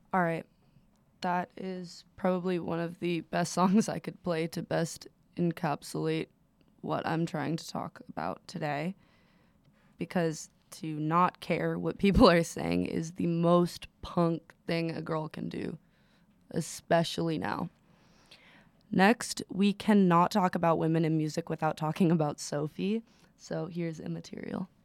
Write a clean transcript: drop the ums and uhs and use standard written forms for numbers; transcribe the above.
All right. That is probably one of the best songs I could play to best encapsulate what I'm trying to talk about today. Because to not care what people are saying is the most punk thing a girl can do, especially now. Next, we cannot talk about women in music without talking about Sophie. So here's Immaterial.